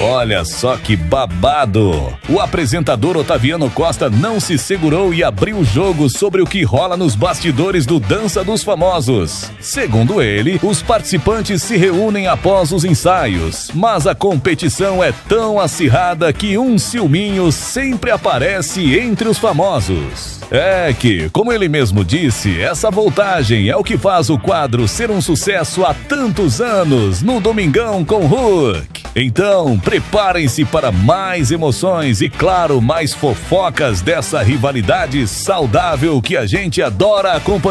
Olha só que babado! O apresentador Otaviano Costa não se segurou e abriu o jogo sobre o que rola nos bastidores do Dança dos Famosos. Segundo ele, os participantes se reúnem após os ensaios, mas a competição é tão acirrada que um ciúminho sempre aparece entre os famosos. É que, como ele mesmo disse, essa voltagem é o que faz o quadro ser um sucesso há tantos anos no Domingão com Hulk. Então, preparem-se para mais emoções e, claro, mais fofocas dessa rivalidade saudável que a gente adora acompanhar.